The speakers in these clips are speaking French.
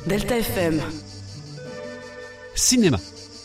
Delta FM. Cinéma.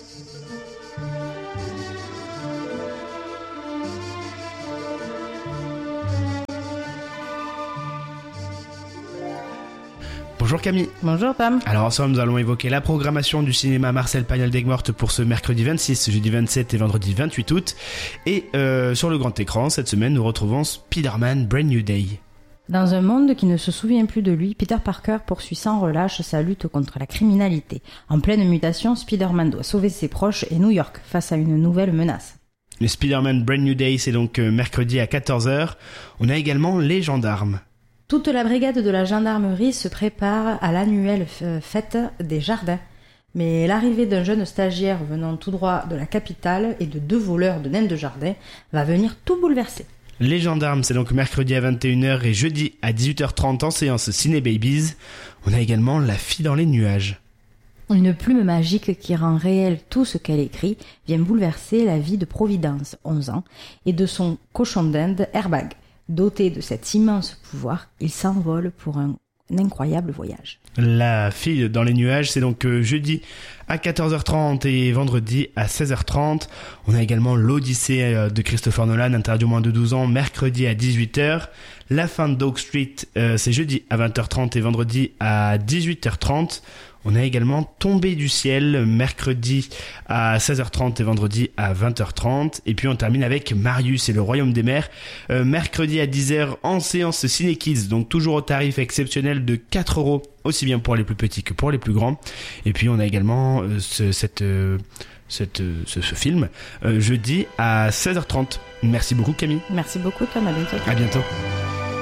Bonjour Camille. Bonjour Pam. Alors ensemble nous allons évoquer la programmation du cinéma Marcel Pagnol-Degmorte pour ce mercredi 26, jeudi 27 et vendredi 28 août. Et sur le grand écran, cette semaine nous retrouvons Spider-Man Brand New Day. Dans un monde qui ne se souvient plus de lui, Peter Parker poursuit sans relâche sa lutte contre la criminalité. En pleine mutation, Spider-Man doit sauver ses proches et New York face à une nouvelle menace. Le Spider-Man Brand New Day, c'est donc mercredi à 14h. On a également les gendarmes. Toute la brigade de la gendarmerie se prépare à l'annuelle fête des jardins. Mais l'arrivée d'un jeune stagiaire venant tout droit de la capitale et de 2 voleurs de nains de jardin va venir tout bouleverser. Les gendarmes, c'est donc mercredi à 21h et jeudi à 18h30 en séance Ciné Babies. On a également La fille dans les nuages. Une plume magique qui rend réel tout ce qu'elle écrit vient bouleverser la vie de Providence, 11 ans, et de son cochon d'Inde, Airbag. Doté de cet immense pouvoir, il s'envole pour un incroyable voyage. La fille dans les nuages, c'est donc jeudi à 14h30 et vendredi à 16h30. On a également l'Odyssée de Christopher Nolan, interdit aux moins de 12 ans, mercredi à 18h. La fin de Dog Street, c'est jeudi à 20h30 et vendredi à 18h30. On a également Tombé du ciel, mercredi à 16h30 et vendredi à 20h30. Et puis on termine avec Marius et le royaume des mers, mercredi à 10h en séance Ciné Kids, donc toujours au tarif exceptionnel de 4€, aussi bien pour les plus petits que pour les plus grands. Et puis on a également ce film jeudi à 16h30. Merci beaucoup Camille. Merci beaucoup Tom, à bientôt. À bientôt.